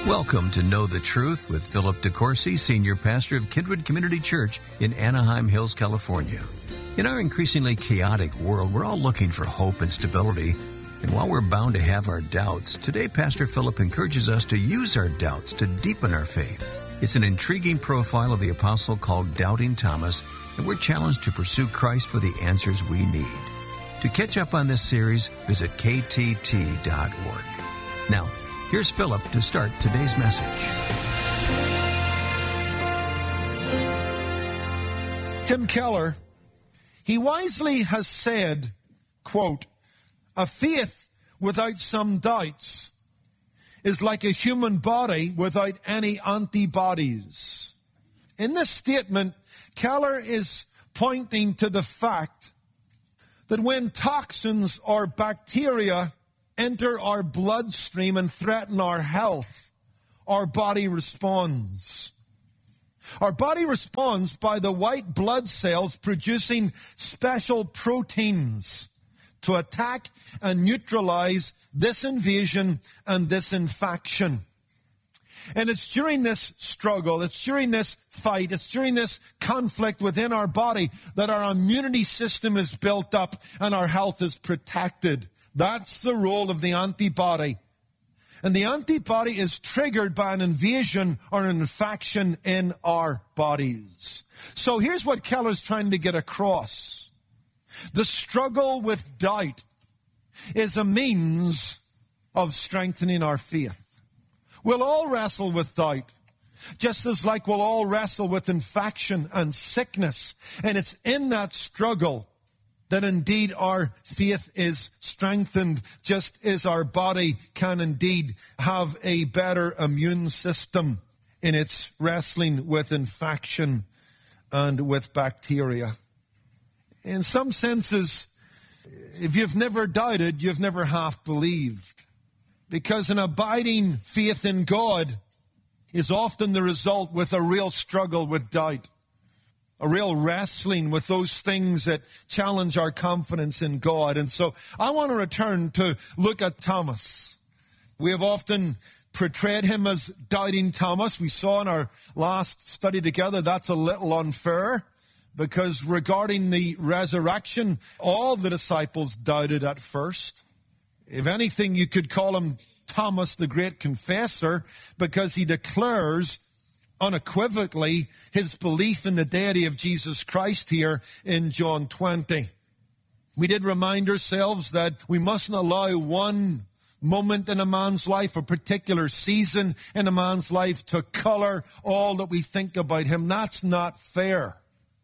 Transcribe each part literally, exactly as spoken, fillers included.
Welcome to Know the Truth with Philip DeCourcy, Senior Pastor of Kindred Community Church in Anaheim Hills, California. In our increasingly chaotic world, we're all looking for hope and stability. And while we're bound to have our doubts, today Pastor Philip encourages us to use our doubts to deepen our faith. It's an intriguing profile of the apostle called Doubting Thomas, and we're challenged to pursue Christ for the answers we need. To catch up on this series, visit k t t dot org. Now, here's Philip to start today's message. Tim Keller, he wisely has said, quote, "A faith without some doubts is like a human body without any antibodies." In this statement, Keller is pointing to the fact that when toxins or bacteria enter our bloodstream and threaten our health, our body responds. Our body responds by the white blood cells producing special proteins to attack and neutralize this invasion and this infection. And it's during this struggle, it's during this fight, it's during this conflict within our body that our immunity system is built up and our health is protected. That's the role of the antibody. And the antibody is triggered by an invasion or an infection in our bodies. So here's what Keller's trying to get across. The struggle with doubt is a means of strengthening our faith. We'll all wrestle with doubt, just as like we'll all wrestle with infection and sickness. And it's in that struggle that indeed our faith is strengthened, just as our body can indeed have a better immune system in its wrestling with infection and with bacteria. In some senses, if you've never doubted, you've never half believed. Because an abiding faith in God is often the result with a real struggle with doubt. A real wrestling with those things that challenge our confidence in God. And so I want to return to look at Thomas. We have often portrayed him as Doubting Thomas. We saw in our last study together that's a little unfair, because regarding the resurrection, all the disciples doubted at first. If anything, you could call him Thomas the Great Confessor, because he declares unequivocally his belief in the deity of Jesus Christ here in John twenty. We did remind ourselves that we mustn't allow one moment in a man's life, a particular season in a man's life, to color all that we think about him. That's not fair.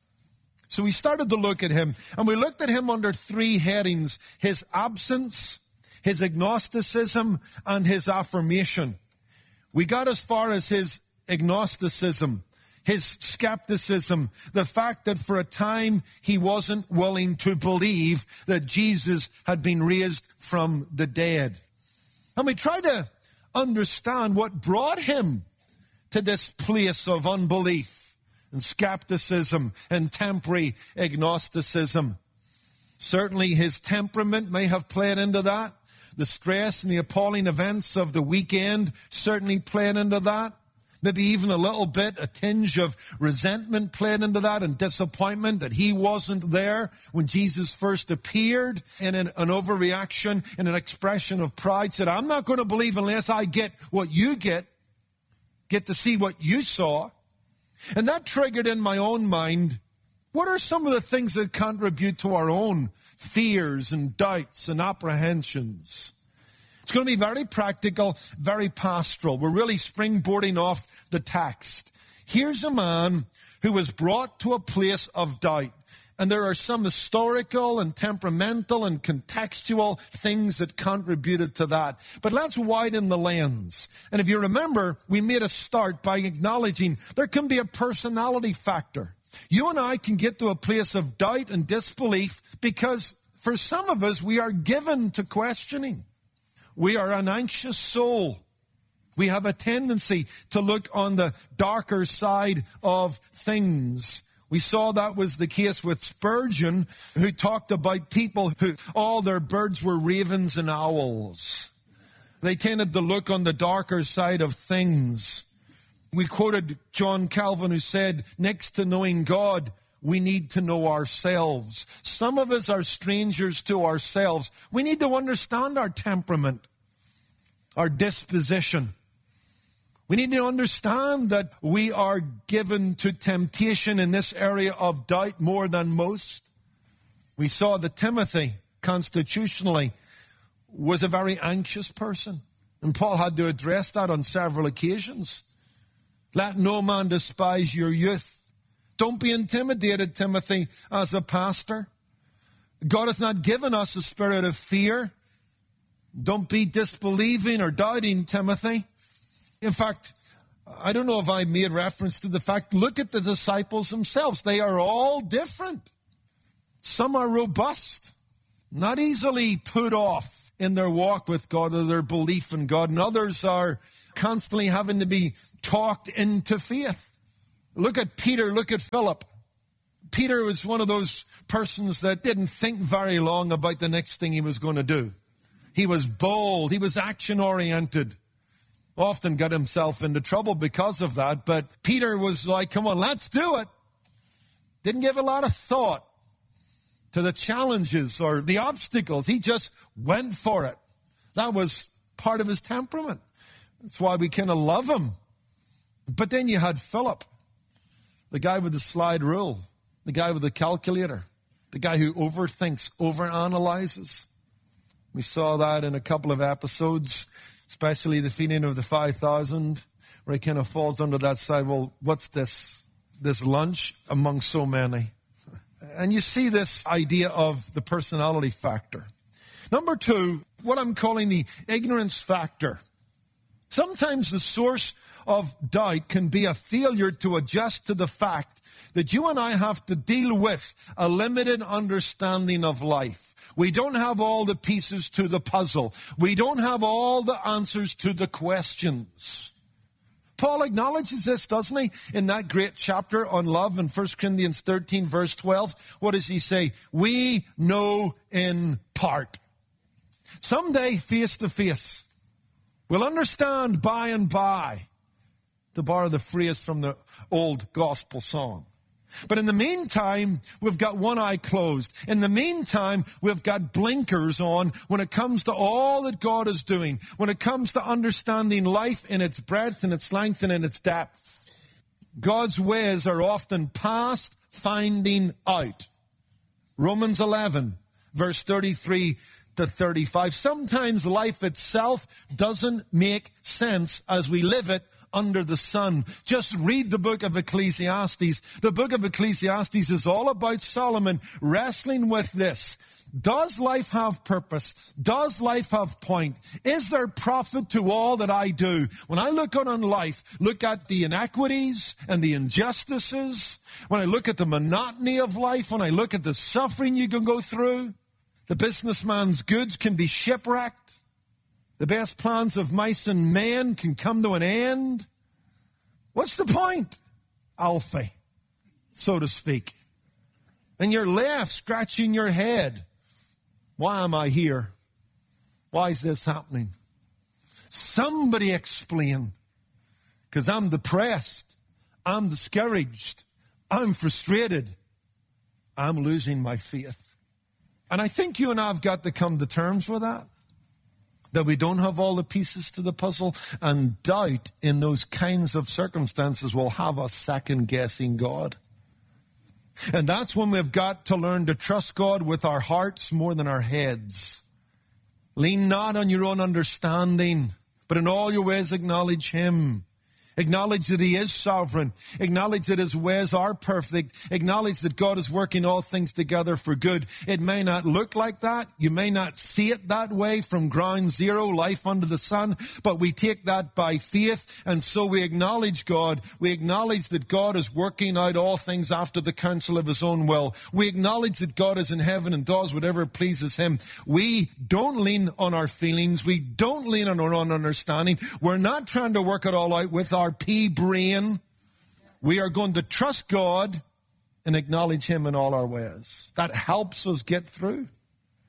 So we started to look at him, and we looked at him under three headings: his absence, his agnosticism, and his affirmation. We got as far as his agnosticism, his skepticism, the fact that for a time he wasn't willing to believe that Jesus had been raised from the dead. And we try to understand what brought him to this place of unbelief and skepticism and temporary agnosticism. Certainly his temperament may have played into that. The stress and the appalling events of the weekend certainly played into that. Maybe even a little bit, a tinge of resentment played into that, and disappointment that he wasn't there when Jesus first appeared, in an, an overreaction, in an expression of pride, said, "I'm not going to believe unless I get what you get, get to see what you saw." And that triggered in my own mind, what are some of the things that contribute to our own fears and doubts and apprehensions? It's going to be very practical, very pastoral. We're really springboarding off the text. Here's a man who was brought to a place of doubt. And there are some historical and temperamental and contextual things that contributed to that. But let's widen the lens. And if you remember, we made a start by acknowledging there can be a personality factor. You and I can get to a place of doubt and disbelief because for some of us, we are given to questioning. We are an anxious soul. We have a tendency to look on the darker side of things. We saw that was the case with Spurgeon, who talked about people who all their birds were ravens and owls. They tended to look on the darker side of things. We quoted John Calvin, who said, next to knowing God, we need to know ourselves. Some of us are strangers to ourselves. We need to understand our temperament, our disposition. We need to understand that we are given to temptation in this area of doubt more than most. We saw that Timothy, constitutionally, was a very anxious person. And Paul had to address that on several occasions. Let no man despise your youth. Don't be intimidated, Timothy, as a pastor. God has not given us a spirit of fear. Don't be disbelieving or doubting, Timothy. In fact, I don't know if I made reference to the fact, look at the disciples themselves. They are all different. Some are robust, not easily put off in their walk with God or their belief in God, and others are constantly having to be talked into faith. Look at Peter, look at Philip. Peter was one of those persons that didn't think very long about the next thing he was going to do. He was bold, he was action-oriented. Often got himself into trouble because of that, but Peter was like, come on, let's do it. Didn't give a lot of thought to the challenges or the obstacles. He just went for it. That was part of his temperament. That's why we kind of love him. But then you had Philip, the guy with the slide rule, the guy with the calculator, the guy who overthinks, overanalyzes. We saw that in a couple of episodes, especially the feeding of the five thousand, where he kind of falls under that side, well, what's this, this lunch among so many? And you see this idea of the personality factor. Number two, what I'm calling the ignorance factor. Sometimes the source of doubt can be a failure to adjust to the fact that you and I have to deal with a limited understanding of life. We don't have all the pieces to the puzzle. We don't have all the answers to the questions. Paul acknowledges this, doesn't he? In that great chapter on love in First Corinthians thirteen, verse twelve. What does he say? We know in part. Someday, face to face, we'll understand by and by, to borrow the phrase from the old gospel song. But in the meantime, we've got one eye closed. In the meantime, we've got blinkers on when it comes to all that God is doing, when it comes to understanding life in its breadth and its length and in its depth. God's ways are often past finding out. Romans eleven, verse thirty-three to thirty-five. Sometimes life itself doesn't make sense as we live it under the sun. Just read the book of Ecclesiastes. The book of Ecclesiastes is all about Solomon wrestling with this. Does life have purpose? Does life have point? Is there profit to all that I do? When I look out on life, look at the inequities and the injustices, when I look at the monotony of life, when I look at the suffering you can go through, the businessman's goods can be shipwrecked. The best plans of mice and men can come to an end. What's the point? Alfie, so to speak. And you're left scratching your head. Why am I here? Why is this happening? Somebody explain. Because I'm depressed. I'm discouraged. I'm frustrated. I'm losing my faith. And I think you and I have got to come to terms with that. That we don't have all the pieces to the puzzle, and doubt in those kinds of circumstances will have us second-guessing God. And that's when we've got to learn to trust God with our hearts more than our heads. Lean not on your own understanding, but in all your ways acknowledge Him. Acknowledge that He is sovereign. Acknowledge that His ways are perfect. Acknowledge that God is working all things together for good. It may not look like that. You may not see it that way from ground zero, life under the sun, but we take that by faith, and so we acknowledge God. We acknowledge that God is working out all things after the counsel of His own will. We acknowledge that God is in heaven and does whatever pleases Him. We don't lean on our feelings. We don't lean on our own understanding. We're not trying to work it all out with our pea brain. We are going to trust God and acknowledge Him in all our ways. That helps us get through.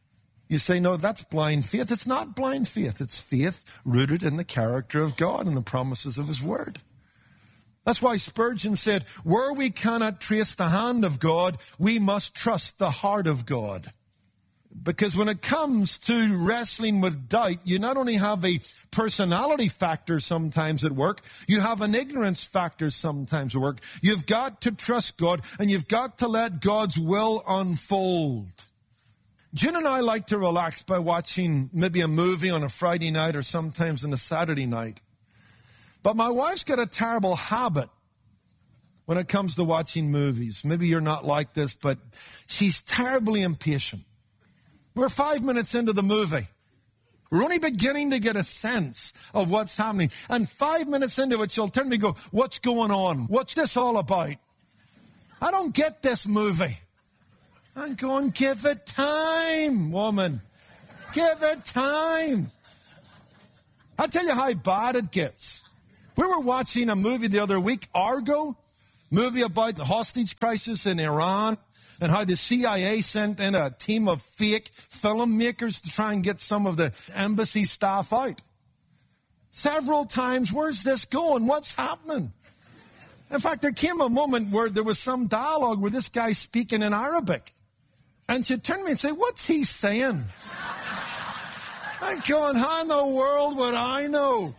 You say, no, that's blind faith. It's not blind faith. It's faith rooted in the character of God and the promises of his word. That's why Spurgeon said, where we cannot trace the hand of God, we must trust the heart of God. Because when it comes to wrestling with doubt, you not only have a personality factor sometimes at work, you have an ignorance factor sometimes at work. You've got to trust God, and you've got to let God's will unfold. June and I like to relax by watching maybe a movie on a Friday night or sometimes on a Saturday night. But my wife's got a terrible habit when it comes to watching movies. Maybe you're not like this, but she's terribly impatient. We're five minutes into the movie. We're only beginning to get a sense of what's happening. And five minutes into it, she'll turn to me and go, what's going on? What's this all about? I don't get this movie. I'm going, give it time, woman. Give it time. I'll tell you how bad it gets. We were watching a movie the other week, Argo, movie about the hostage crisis in Iran and how the C I A sent in a team of fake filmmakers to try and get some of the embassy staff out. Several times, where's this going? What's happening? In fact, there came a moment where there was some dialogue with this guy speaking in Arabic. And she turned to me and said, what's he saying? I'm going, how in the world would I know?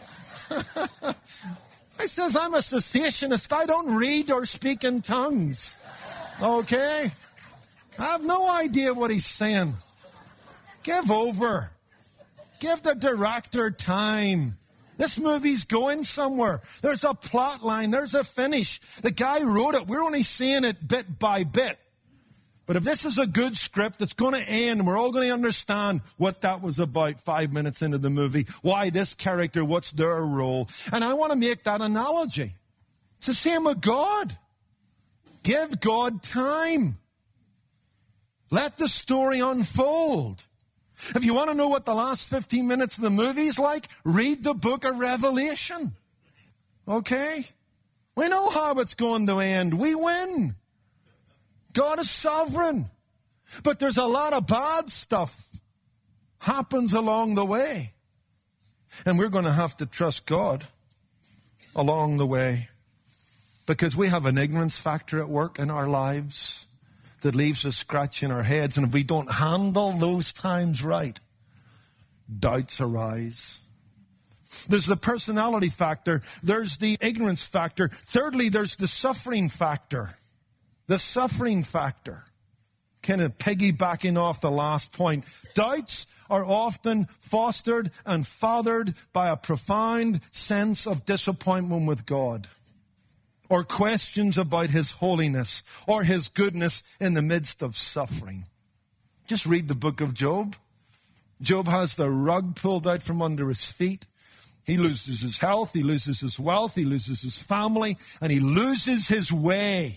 I says, I'm a cessationist. I don't read or speak in tongues. Okay? I have no idea what he's saying. Give over. Give the director time. This movie's going somewhere. There's a plot line. There's a finish. The guy wrote it. We're only seeing it bit by bit. But if this is a good script, it's going to end. We're all going to understand what that was about five minutes into the movie. Why this character, what's their role. And I want to make that analogy. It's the same with God. Give God time. Let the story unfold. If you want to know what the last fifteen minutes of the movie is like, read the book of Revelation. Okay? We know how it's going to end. We win. God is sovereign. But there's a lot of bad stuff happens along the way. And we're going to have to trust God along the way. Because we have an ignorance factor at work in our lives that leaves us scratching our heads. And if we don't handle those times right, doubts arise. There's the personality factor. There's the ignorance factor. Thirdly, there's the suffering factor. The suffering factor. Kind of piggybacking off the last point. Doubts are often fostered and fathered by a profound sense of disappointment with God, or questions about his holiness or his goodness in the midst of suffering. Just read the book of Job. Job has the rug pulled out from under his feet. He loses his health, he loses his wealth, he loses his family, and he loses his way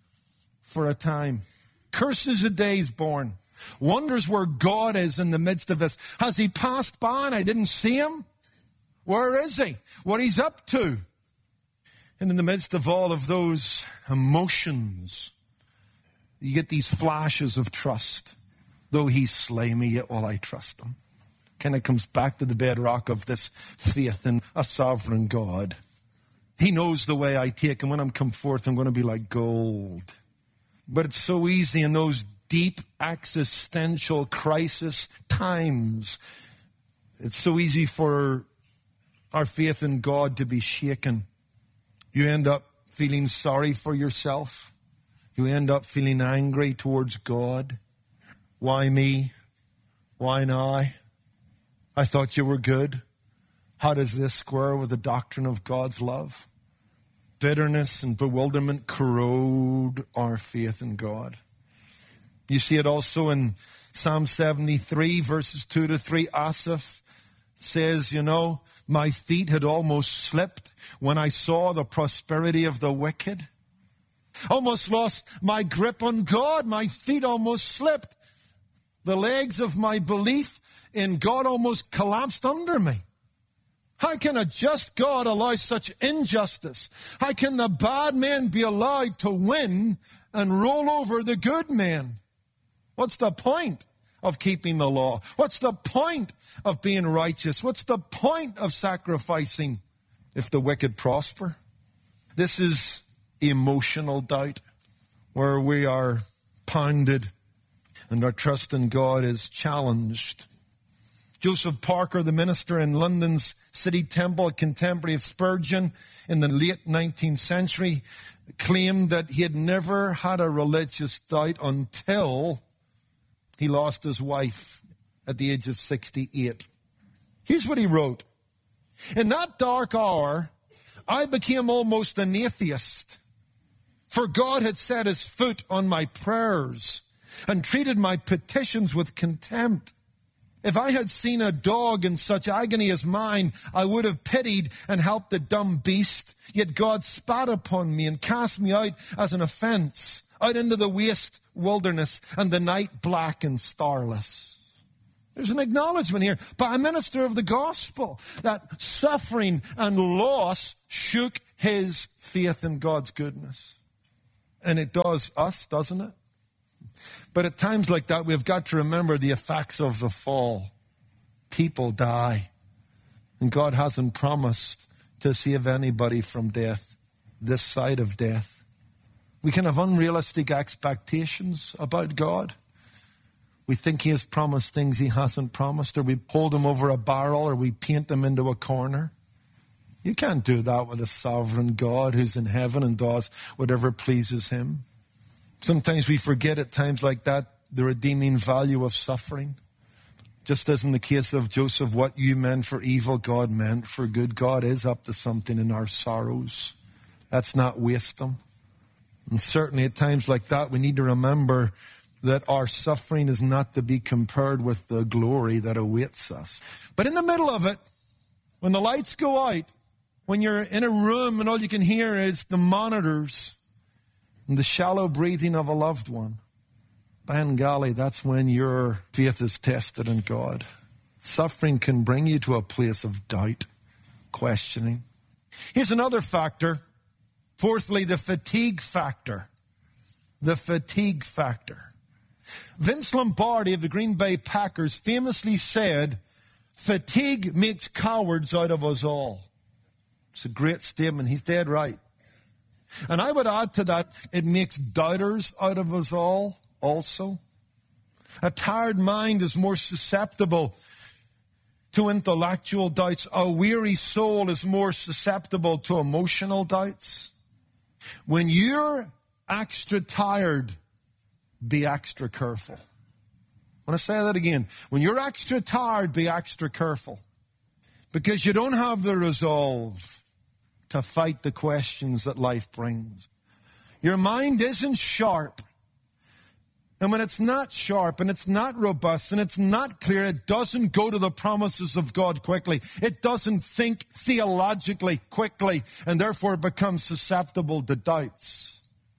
for a time. Curses a day he's born. Wonders where God is in the midst of this. Has he passed by and I didn't see him? Where is he? What he's up to? And in the midst of all of those emotions, you get these flashes of trust. Though he slay me, yet will I trust him. Kind of comes back to the bedrock of this faith in a sovereign God. He knows the way I take, and when I'm come forth, I'm going to be like gold. But it's so easy in those deep existential crisis times. It's so easy for our faith in God to be shaken. You end up feeling sorry for yourself. You end up feeling angry towards God. Why me? Why now? I thought you were good. How does this square with the doctrine of God's love? Bitterness and bewilderment corrode our faith in God. You see it also in Psalm seventy-three, verses two to three. Asaph says, you know, my feet had almost slipped when I saw the prosperity of the wicked. Almost lost my grip on God. My feet almost slipped. The legs of my belief in God almost collapsed under me. How can a just God allow such injustice? How can the bad men be allowed to win and roll over the good men? What's the point of keeping the law? What's the point of being righteous? What's the point of sacrificing if the wicked prosper? This is emotional doubt, where we are pounded and our trust in God is challenged. Joseph Parker, the minister in London's City Temple, a contemporary of Spurgeon in the late nineteenth century, claimed that he had never had a religious doubt until he lost his wife at the age of sixty-eight. Here's what he wrote. In that dark hour, I became almost an atheist, for God had set his foot on my prayers and treated my petitions with contempt. If I had seen a dog in such agony as mine, I would have pitied and helped the dumb beast. Yet God spat upon me and cast me out as an offense, out into the waste wilderness and the night black and starless. There's an acknowledgement here by a minister of the gospel that suffering and loss shook his faith in God's goodness. And it does us, doesn't it? But at times like that, we've got to remember the effects of the fall. People die. And God hasn't promised to save anybody from death, this side of death. We can have unrealistic expectations about God. We think he has promised things he hasn't promised, or we hold him over a barrel, or we paint him into a corner. You can't do that with a sovereign God who's in heaven and does whatever pleases him. Sometimes we forget at times like that the redeeming value of suffering. Just as in the case of Joseph, what you meant for evil, God meant for good. God is up to something in our sorrows. Let's not waste them. And certainly at times like that, we need to remember that our suffering is not to be compared with the glory that awaits us. But in the middle of it, when the lights go out, when you're in a room and all you can hear is the monitors and the shallow breathing of a loved one, by and golly, that's when your faith is tested in God. Suffering can bring you to a place of doubt, questioning. Here's another factor. Fourthly, the fatigue factor. The fatigue factor. Vince Lombardi of the Green Bay Packers famously said, fatigue makes cowards out of us all. It's a great statement. He's dead right. And I would add to that, it makes doubters out of us all also. A tired mind is more susceptible to intellectual doubts. A weary soul is more susceptible to emotional doubts. When you're extra tired, be extra careful. I want to say that again. When you're extra tired, be extra careful. Because you don't have the resolve to fight the questions that life brings. Your mind isn't sharp. And when it's not sharp and it's not robust and it's not clear, it doesn't go to the promises of God quickly. It doesn't think theologically quickly, and therefore it becomes susceptible to doubts.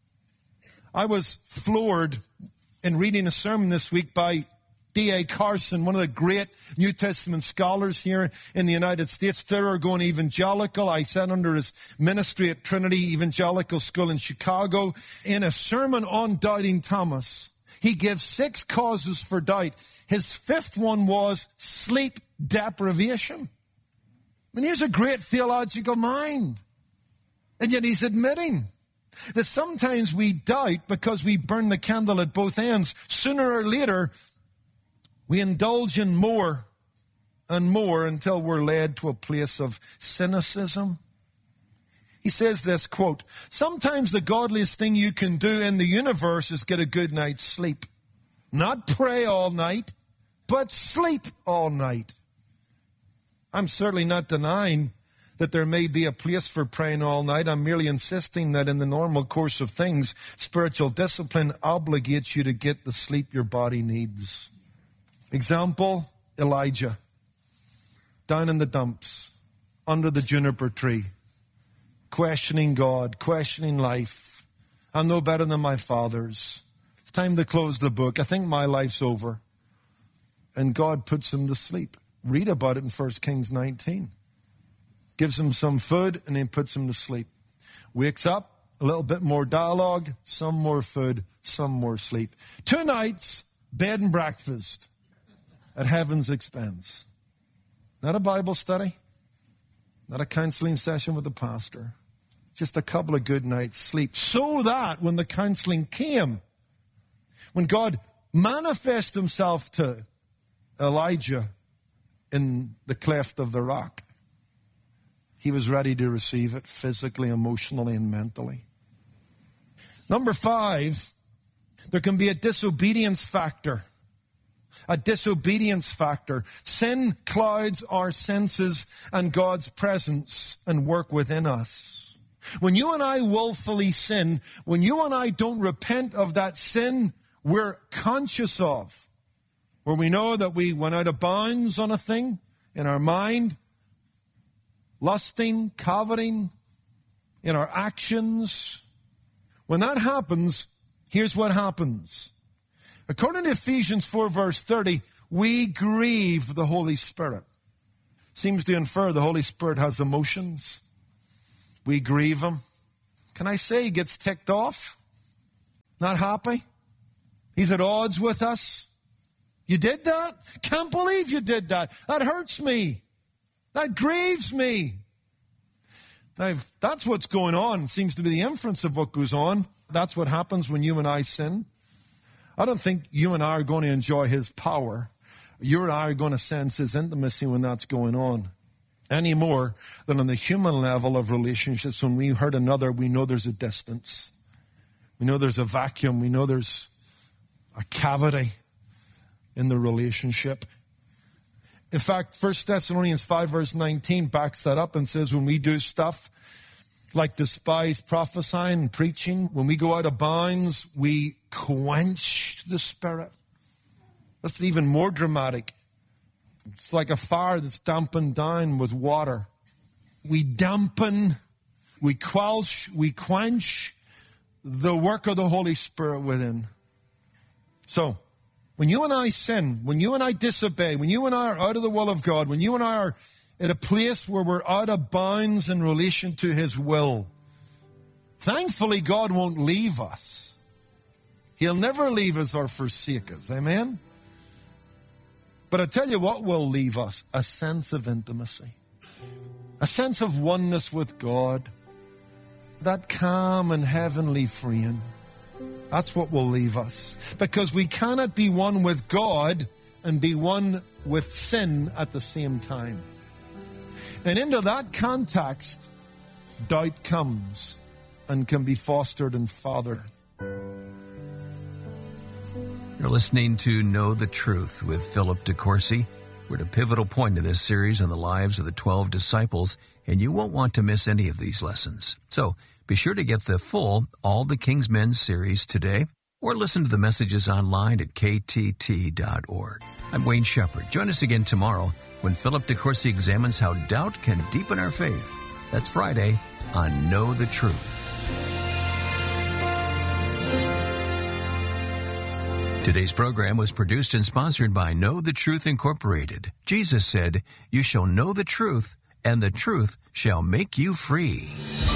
I was floored in reading a sermon this week by D A Carson, one of the great New Testament scholars here in the United States, thoroughgoing evangelical. I sat under his ministry at Trinity Evangelical School in Chicago. In a sermon on doubting Thomas, he gives six causes for doubt. His fifth one was sleep deprivation. And here's a great theological mind. And yet he's admitting that sometimes we doubt because we burn the candle at both ends. Sooner or later, we indulge in more and more until we're led to a place of cynicism. He says this, quote, sometimes the godliest thing you can do in the universe is get a good night's sleep. Not pray all night, but sleep all night. I'm certainly not denying that there may be a place for praying all night. I'm merely insisting that in the normal course of things, spiritual discipline obligates you to get the sleep your body needs. Example, Elijah, down in the dumps, under the juniper tree, questioning God, questioning life. I'm no better than my fathers. It's time to close the book. I think my life's over. And God puts him to sleep. Read about it in First Kings nineteen. Gives him some food and then puts him to sleep. Wakes up, a little bit more dialogue, some more food, some more sleep. Two nights, bed and breakfast. at heaven's expense. Not a Bible study, not a counseling session with the pastor, just a couple of good nights' sleep, so that when the counseling came, when God manifested himself to Elijah in the cleft of the rock, he was ready to receive it physically, emotionally, and mentally. Number five, there can be a disobedience factor. A disobedience factor. Sin clouds our senses and God's presence and work within us. When you and I willfully sin, when you and I don't repent of that sin we're conscious of, where we know that we went out of bounds on a thing in our mind, lusting, coveting, in our actions. When that happens, here's what happens. According to Ephesians four, verse thirty, we grieve the Holy Spirit. Seems to infer the Holy Spirit has emotions. We grieve him. Can I say he gets ticked off? Not happy? He's at odds with us. You did that? Can't believe you did that. That hurts me. That grieves me. Now, that's what's going on. Seems to be the inference of what goes on. That's what happens when you and I sin. I don't think you and I are going to enjoy his power. You and I are going to sense his intimacy when that's going on. Any more than on the human level of relationships. When we hurt another, we know there's a distance. We know there's a vacuum. We know there's a cavity in the relationship. In fact, First Thessalonians five, verse nineteen backs that up and says when we do stuff like despise prophesying and preaching, when we go out of bounds, we quench the Spirit. That's even more dramatic. It's like a fire that's dampened down with water. We dampen, we quench, we quench the work of the Holy Spirit within. So, when you and I sin, when you and I disobey, when you and I are out of the will of God, when you and I are at a place where we're out of bounds in relation to his will, thankfully God won't leave us. He'll never leave us or forsake us. Amen? But I tell you what will leave us, a sense of intimacy, a sense of oneness with God, that calm and heavenly freeing. That's what will leave us. Because we cannot be one with God and be one with sin at the same time. And into that context, doubt comes and can be fostered and fathered. You're listening to Know the Truth with Philip DeCourcy. We're at a pivotal point in this series on the lives of the twelve disciples, and you won't want to miss any of these lessons. So, be sure to get the full All the King's Men series today, or listen to the messages online at k t t dot org. I'm Wayne Shepherd. Join us again tomorrow when Philip DeCourcy examines how doubt can deepen our faith. That's Friday on Know the Truth. Today's program was produced and sponsored by Know the Truth Incorporated. Jesus said, "You shall know the truth, and the truth shall make you free."